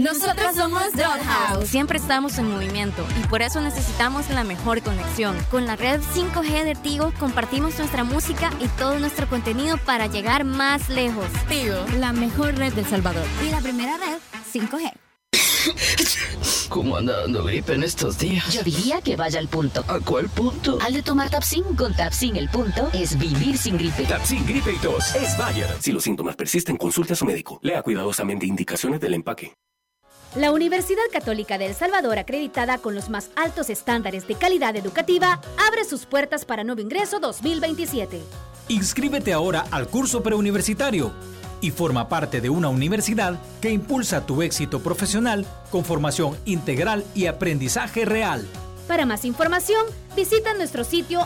Nosotros somos Dollhouse. Siempre estamos en movimiento y por eso necesitamos la mejor conexión. Con la red 5G de Tigo compartimos nuestra música y todo nuestro contenido para llegar más lejos. Tigo, la mejor red de El Salvador. Y la primera red 5G. ¿Cómo anda dando gripe en estos días? Yo diría que vaya al punto. ¿A cuál punto? Al de tomar Tapsin. Con Tapsin el punto es vivir sin gripe. Tapsin Gripe y Tos es Bayer. Si los síntomas persisten, consulte a su médico. Lea cuidadosamente indicaciones del empaque. La Universidad Católica de El Salvador, acreditada con los más altos estándares de calidad educativa, abre sus puertas para nuevo ingreso 2027. Inscríbete ahora al curso preuniversitario y forma parte de una universidad que impulsa tu éxito profesional con formación integral y aprendizaje real. Para más información, visita nuestro sitio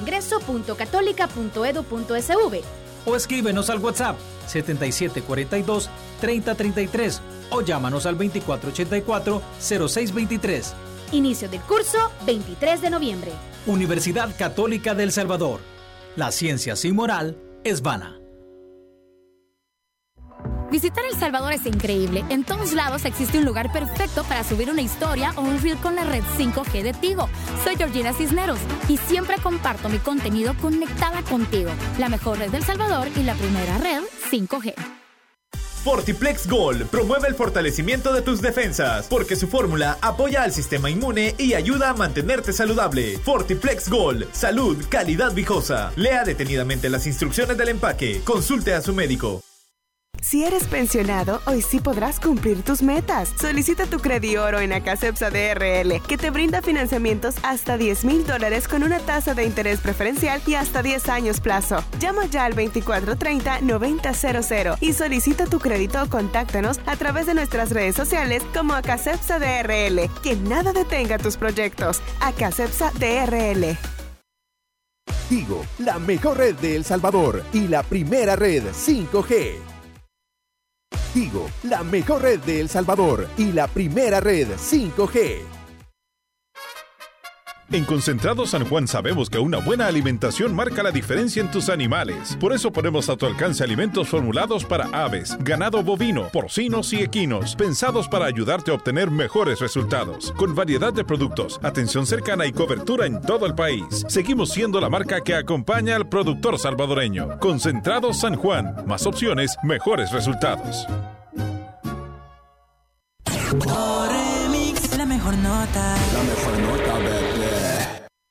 nuevoingreso.católica.edu.sv o escríbenos al WhatsApp 7742-3033 o llámanos al 2484-0623. Inicio del curso 23 de noviembre. Universidad Católica de El Salvador. La ciencia sin moral es vana. Visitar El Salvador es increíble. En todos lados existe un lugar perfecto para subir una historia o un reel con la red 5G de Tigo. Soy Georgina Cisneros y siempre comparto mi contenido conectada contigo. La mejor red del Salvador y la primera red 5G. Fortiplex Gold promueve el fortalecimiento de tus defensas, porque su fórmula apoya al sistema inmune y ayuda a mantenerte saludable. Fortiplex Gold, salud, calidad viejosa. Lea detenidamente las instrucciones del empaque. Consulte a su médico. Si eres pensionado, hoy sí podrás cumplir tus metas. Solicita tu Credioro en Acacepsa DRL, que te brinda financiamientos hasta $10,000 con una tasa de interés preferencial y hasta 10 años plazo. Llama ya al 2430-9000 y solicita tu crédito o contáctanos a través de nuestras redes sociales como Acacepsa DRL. Que nada detenga tus proyectos. Acacepsa DRL. Tigo, la mejor red de El Salvador y la primera red 5G. Tigo, la mejor red de El Salvador y la primera red 5G. En Concentrado San Juan sabemos que una buena alimentación marca la diferencia en tus animales. Por eso ponemos a tu alcance alimentos formulados para aves, ganado bovino, porcinos y equinos, pensados para ayudarte a obtener mejores resultados. Con variedad de productos, atención cercana y cobertura en todo el país. Seguimos siendo la marca que acompaña al productor salvadoreño. Concentrado San Juan. Más opciones, mejores resultados. Remix, la mejor nota. La mejor nota.